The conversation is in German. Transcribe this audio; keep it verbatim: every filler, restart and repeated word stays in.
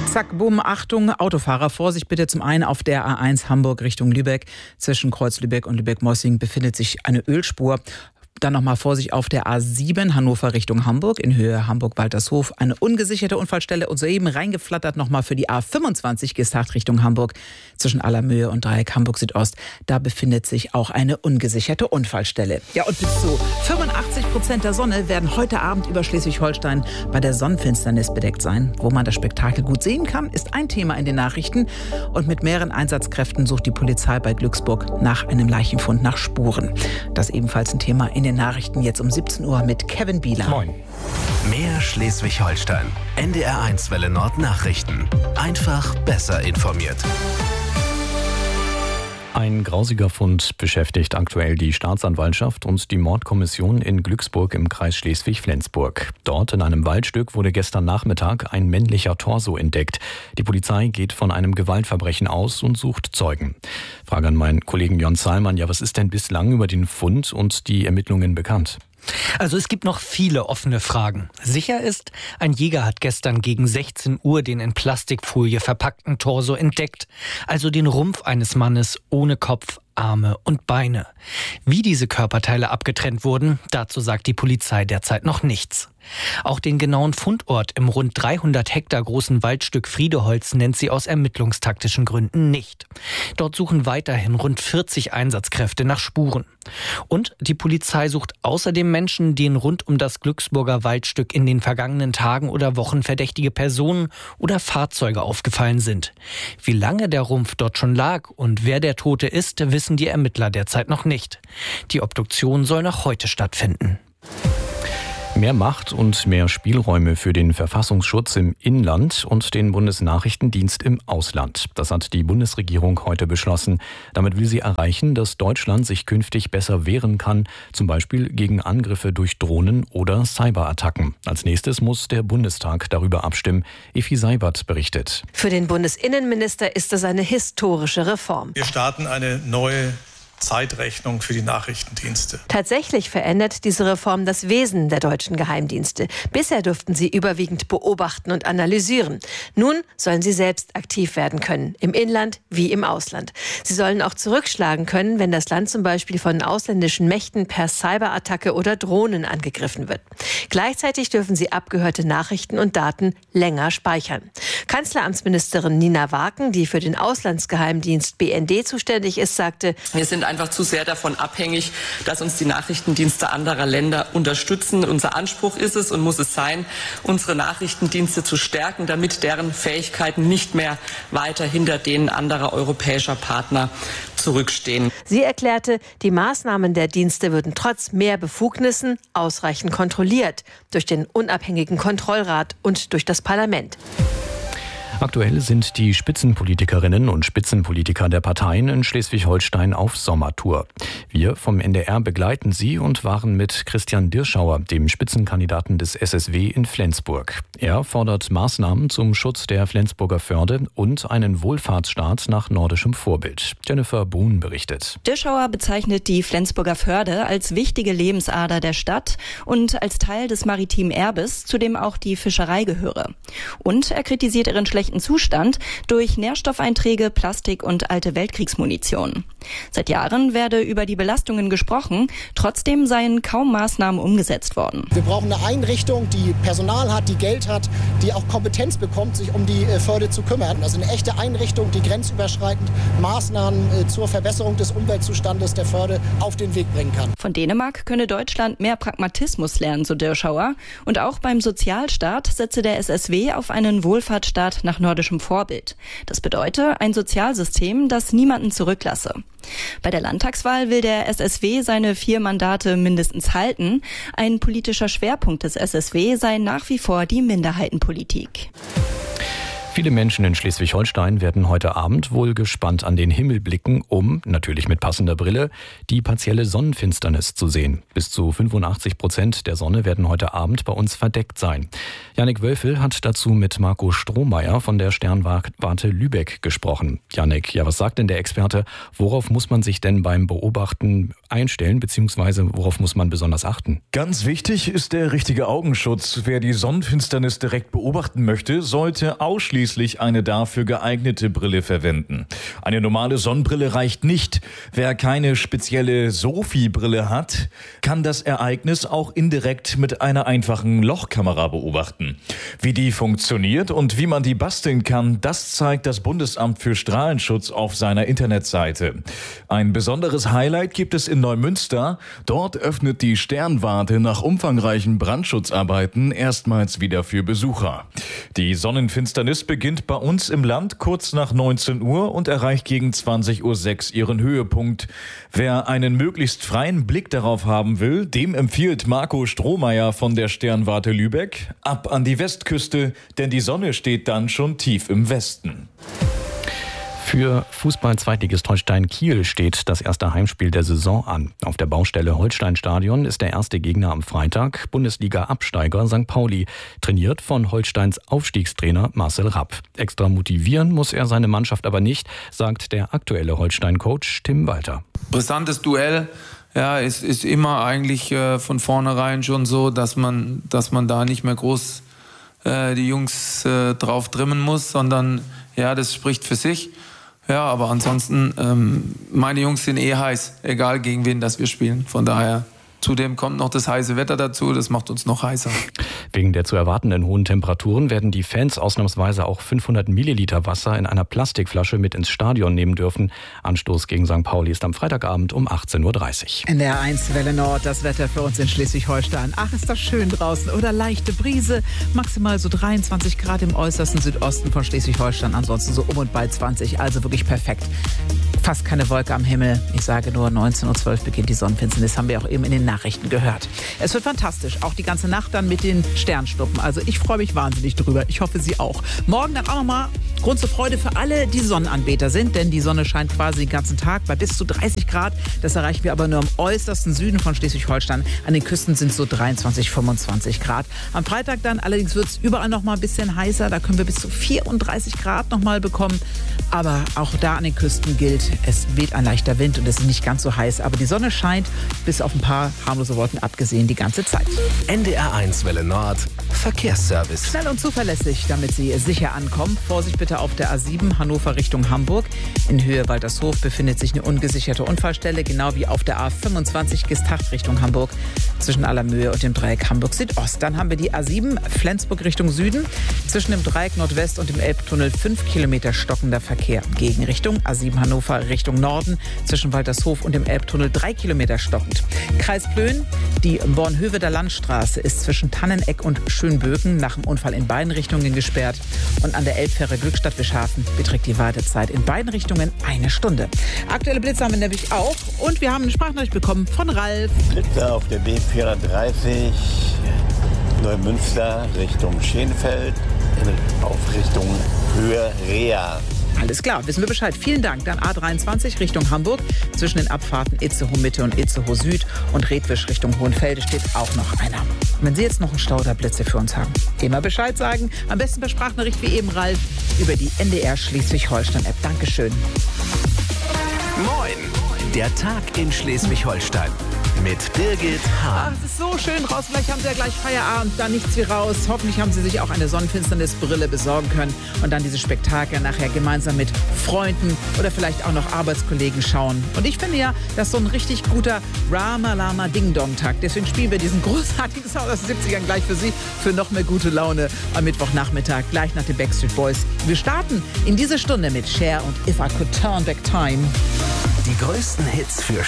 Zack, bumm, Achtung, Autofahrer, Vorsicht bitte. Zum einen auf der A eins Hamburg Richtung Lübeck. Zwischen Kreuz Lübeck und Lübeck-Mossing befindet sich eine Ölspur. Dann nochmal Vorsicht auf der A sieben Hannover Richtung Hamburg in Höhe Hamburg-Waltershof. Eine ungesicherte Unfallstelle und soeben reingeflattert nochmal für die A fünfundzwanzig Gestacht Richtung Hamburg. Zwischen Allermöhe und Dreieck Hamburg Südost. Da befindet sich auch eine ungesicherte Unfallstelle. Ja, und bis zu fünfundachtzig Prozent der Sonne werden heute Abend über Schleswig-Holstein bei der Sonnenfinsternis bedeckt sein. Wo man das Spektakel gut sehen kann, ist ein Thema in den Nachrichten. Und mit mehreren Einsatzkräften sucht die Polizei bei Glücksburg nach einem Leichenfund, nach Spuren. Das ist ebenfalls ein Thema in den Nachrichten jetzt um siebzehn Uhr mit Kevin Bieler. Moin. Mehr Schleswig-Holstein. N D R eins Welle Nord Nachrichten. Einfach besser informiert. Ein grausiger Fund beschäftigt aktuell die Staatsanwaltschaft und die Mordkommission in Glücksburg im Kreis Schleswig-Flensburg. Dort in einem Waldstück wurde gestern Nachmittag ein männlicher Torso entdeckt. Die Polizei geht von einem Gewaltverbrechen aus und sucht Zeugen. Frage an meinen Kollegen Jon Zahlmann. Ja, was ist denn bislang über den Fund und die Ermittlungen bekannt? Also es gibt noch viele offene Fragen. Sicher ist, ein Jäger hat gestern gegen sechzehn Uhr den in Plastikfolie verpackten Torso entdeckt, also den Rumpf eines Mannes ohne Kopf, Arme und Beine. Wie diese Körperteile abgetrennt wurden, dazu sagt die Polizei derzeit noch nichts. Auch den genauen Fundort im rund dreihundert Hektar großen Waldstück Friedeholz nennt sie aus ermittlungstaktischen Gründen nicht. Dort suchen weiterhin rund vierzig Einsatzkräfte nach Spuren. Und die Polizei sucht außerdem Menschen, denen rund um das Glücksburger Waldstück in den vergangenen Tagen oder Wochen verdächtige Personen oder Fahrzeuge aufgefallen sind. Wie lange der Rumpf dort schon lag und wer der Tote ist, wissen die Ermittler derzeit noch nicht. Die Obduktion soll noch heute stattfinden. Mehr Macht und mehr Spielräume für den Verfassungsschutz im Inland und den Bundesnachrichtendienst im Ausland. Das hat die Bundesregierung heute beschlossen. Damit will sie erreichen, dass Deutschland sich künftig besser wehren kann, zum Beispiel gegen Angriffe durch Drohnen oder Cyberattacken. Als nächstes muss der Bundestag darüber abstimmen. Effi Seibert berichtet. Für den Bundesinnenminister ist es eine historische Reform. Wir starten eine neue Zeitrechnung für die Nachrichtendienste. Tatsächlich verändert diese Reform das Wesen der deutschen Geheimdienste. Bisher durften sie überwiegend beobachten und analysieren. Nun sollen sie selbst aktiv werden können, im Inland wie im Ausland. Sie sollen auch zurückschlagen können, wenn das Land zum Beispiel von ausländischen Mächten per Cyberattacke oder Drohnen angegriffen wird. Gleichzeitig dürfen sie abgehörte Nachrichten und Daten länger speichern. Kanzleramtsministerin Nina Waken, die für den Auslandsgeheimdienst B N D zuständig ist, sagte: Wir sind einfach zu sehr davon abhängig, dass uns die Nachrichtendienste anderer Länder unterstützen. Unser Anspruch ist es und muss es sein, unsere Nachrichtendienste zu stärken, damit deren Fähigkeiten nicht mehr weiter hinter denen anderer europäischer Partner zurückstehen. Sie erklärte, die Maßnahmen der Dienste würden trotz mehr Befugnissen ausreichend kontrolliert durch den unabhängigen Kontrollrat und durch das Parlament. Aktuell sind die Spitzenpolitikerinnen und Spitzenpolitiker der Parteien in Schleswig-Holstein auf Sommertour. Wir vom N D R begleiten sie und waren mit Christian Dirschauer, dem Spitzenkandidaten des S S W, in Flensburg. Er fordert Maßnahmen zum Schutz der Flensburger Förde und einen Wohlfahrtsstaat nach nordischem Vorbild. Jennifer Bohn berichtet. Dirschauer bezeichnet die Flensburger Förde als wichtige Lebensader der Stadt und als Teil des maritimen Erbes, zu dem auch die Fischerei gehöre. Und er kritisiert ihren schlechten Zustand durch Nährstoffeinträge, Plastik und alte Weltkriegsmunition. Seit Jahren werde über die Belastungen gesprochen, trotzdem seien kaum Maßnahmen umgesetzt worden. Wir brauchen eine Einrichtung, die Personal hat, die Geld hat, die auch Kompetenz bekommt, sich um die Förde zu kümmern. Also eine echte Einrichtung, die grenzüberschreitend Maßnahmen zur Verbesserung des Umweltzustandes der Förde auf den Weg bringen kann. Von Dänemark könne Deutschland mehr Pragmatismus lernen, so Dirschauer. Und auch beim Sozialstaat setze der S S W auf einen Wohlfahrtsstaat nach nordischem Vorbild. Das bedeutet ein Sozialsystem, das niemanden zurücklasse. Bei der Landtagswahl will der S S W seine vier Mandate mindestens halten. Ein politischer Schwerpunkt des S S W sei nach wie vor die Minderheitenpolitik. Viele Menschen in Schleswig-Holstein werden heute Abend wohl gespannt an den Himmel blicken, um, natürlich mit passender Brille, die partielle Sonnenfinsternis zu sehen. Bis zu fünfundachtzig Prozent der Sonne werden heute Abend bei uns verdeckt sein. Jannik Wölfel hat dazu mit Marco Strohmeier von der Sternwarte Lübeck gesprochen. Jannik, ja, was sagt denn der Experte? Worauf muss man sich denn beim Beobachten einstellen, beziehungsweise worauf muss man besonders achten? Ganz wichtig ist der richtige Augenschutz. Wer die Sonnenfinsternis direkt beobachten möchte, sollte ausschließlich ausschließlich eine dafür geeignete Brille verwenden. Eine normale Sonnenbrille reicht nicht. Wer keine spezielle Sophie-Brille hat, kann das Ereignis auch indirekt mit einer einfachen Lochkamera beobachten. Wie die funktioniert und wie man die basteln kann, das zeigt das Bundesamt für Strahlenschutz auf seiner Internetseite. Ein besonderes Highlight gibt es in Neumünster. Dort öffnet die Sternwarte nach umfangreichen Brandschutzarbeiten erstmals wieder für Besucher. Die Sonnenfinsternis beginnt bei uns im Land kurz nach neunzehn Uhr und erreicht gegen zwanzig Uhr sechs ihren Höhepunkt. Wer einen möglichst freien Blick darauf haben will, dem empfiehlt Marco Strohmeier von der Sternwarte Lübeck ab an die Westküste, denn die Sonne steht dann schon tief im Westen. Für Fußball-Zweitligist Holstein Kiel steht das erste Heimspiel der Saison an. Auf der Baustelle Holstein-Stadion ist der erste Gegner am Freitag Bundesliga-Absteiger Sankt Pauli, trainiert von Holsteins Aufstiegstrainer Marcel Rapp. Extra motivieren muss er seine Mannschaft aber nicht, sagt der aktuelle Holstein-Coach Tim Walter. Brisantes Duell. Ja, es ist immer eigentlich äh, von vornherein schon so, dass man, dass man da nicht mehr groß äh, die Jungs äh, drauf trimmen muss, sondern ja, das spricht für sich. Ja, aber ansonsten, ähm, meine Jungs sind eh heiß, egal gegen wen das wir spielen. Von daher, zudem kommt noch das heiße Wetter dazu, das macht uns noch heißer. Wegen der zu erwartenden hohen Temperaturen werden die Fans ausnahmsweise auch fünfhundert Milliliter Wasser in einer Plastikflasche mit ins Stadion nehmen dürfen. Anstoß gegen Sankt Pauli ist am Freitagabend um achtzehn Uhr dreißig. In der eins Welle Nord das Wetter für uns in Schleswig-Holstein. Ach, ist das schön draußen, oder? Leichte Brise, maximal so dreiundzwanzig Grad im äußersten Südosten von Schleswig-Holstein. Ansonsten so um und bei zwanzig, also wirklich perfekt. Fast keine Wolke am Himmel. Ich sage nur, neunzehn Uhr zwölf beginnt die Sonnenfinsternis. Haben wir auch eben in den Nachrichten gehört. Es wird fantastisch. Auch die ganze Nacht dann mit den Sternschnuppen. Also ich freue mich wahnsinnig drüber. Ich hoffe, Sie auch. Morgen dann auch nochmal Grund zur Freude für alle, die Sonnenanbeter sind. Denn die Sonne scheint quasi den ganzen Tag bei bis zu dreißig Grad. Das erreichen wir aber nur im äußersten Süden von Schleswig-Holstein. An den Küsten sind es so dreiundzwanzig, fünfundzwanzig Grad. Am Freitag dann allerdings wird es überall noch mal ein bisschen heißer. Da können wir bis zu vierunddreißig Grad noch mal bekommen. Aber auch da an den Küsten gilt, es weht ein leichter Wind und es ist nicht ganz so heiß. Aber die Sonne scheint, bis auf ein paar harmlose Wolken abgesehen, die ganze Zeit. N D R eins Welle Nord, Verkehrsservice. Schnell und zuverlässig, damit Sie sicher ankommen. Vorsicht bitte auf der A sieben, Hannover Richtung Hamburg. In Höhe Waltershof befindet sich eine ungesicherte Unfallstelle, genau wie auf der A fünfundzwanzig, Gestacht Richtung Hamburg, zwischen Allermöhe und dem Dreieck Hamburg Südost. Dann haben wir die A sieben, Flensburg Richtung Süden, zwischen dem Dreieck Nordwest und dem Elbtunnel fünf Kilometer stockender Verkehr. Gegenrichtung A sieben Hannover Richtung Norden, zwischen Waltershof und dem Elbtunnel drei Kilometer stockend. Kreis Plön, die Bornhöveder Landstraße ist zwischen Tanneneck und Schönböken nach dem Unfall in beiden Richtungen gesperrt. Und an der Elbfähre Glückstadt-Wischhafen beträgt die Wartezeit in beiden Richtungen eine Stunde. Aktuelle Blitze haben wir nämlich auch. Und wir haben eine Sprachnachricht bekommen von Ralf. Blitze auf der B vierhundertdreißig Neumünster Richtung Schenfeld auf Richtung Höhe Rea. Alles klar, wissen wir Bescheid. Vielen Dank. Dann A dreiundzwanzig Richtung Hamburg. Zwischen den Abfahrten Itzehoe Mitte und Itzehoe Süd und Redwisch Richtung Hohenfelde steht auch noch einer. Wenn Sie jetzt noch einen Stau oder Blitze für uns haben, immer Bescheid sagen. Am besten per Sprachnachricht wie eben Ralf über die N D R Schleswig-Holstein-App. Dankeschön. Moin, der Tag in Schleswig-Holstein. Mit Birgit Hahn. Ach, es ist so schön draußen. Vielleicht haben Sie ja gleich Feierabend, da nichts wie raus. Hoffentlich haben Sie sich auch eine Sonnenfinsternisbrille besorgen können und dann dieses Spektakel nachher gemeinsam mit Freunden oder vielleicht auch noch Arbeitskollegen schauen. Und ich finde ja, das ist so ein richtig guter Rama-Lama-Ding-Dong-Tag. Deswegen spielen wir diesen großartigen Sound aus den siebzigern gleich für Sie, für noch mehr gute Laune am Mittwochnachmittag, gleich nach den Backstreet Boys. Wir starten in diese Stunde mit Cher und If I Could Turn Back Time. Die größten Hits für